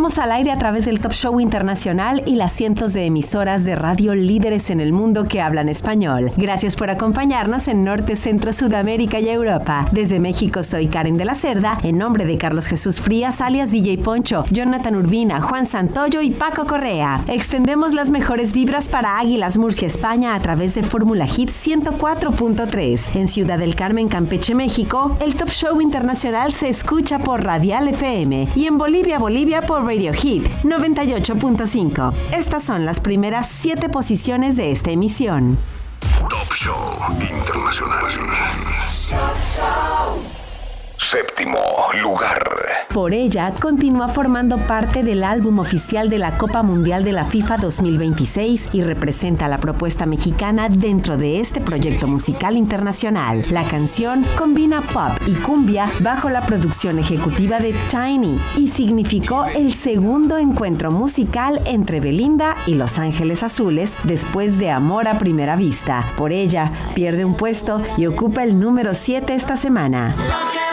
Estamos al aire a través del Top Show Internacional y las cientos de emisoras de radio líderes en el mundo que hablan español. Gracias por acompañarnos en Norte, Centro, Sudamérica y Europa. Desde México soy Karen de la Cerda, en nombre de Carlos Jesús Frías, alias DJ Poncho, Jonathan Urbina, Juan Santoyo y Paco Correa. Extendemos las mejores vibras para Águilas Murcia, España a través de Fórmula Hit 104.3. En Ciudad del Carmen, Campeche, México, el Top Show Internacional se escucha por Radial FM y en Bolivia por Radio Hit 98.5. Estas son las primeras 7 posiciones de esta emisión. Top Show Internacional. Séptimo lugar. Por ella, continúa formando parte del álbum oficial de la Copa Mundial de la FIFA 2026 y representa la propuesta mexicana dentro de este proyecto musical internacional. La canción combina pop y cumbia bajo la producción ejecutiva de Tiny y significó el segundo encuentro musical entre Belinda y Los Ángeles Azules después de Amor a Primera Vista. Por ella, pierde un puesto y ocupa el número 7 esta semana.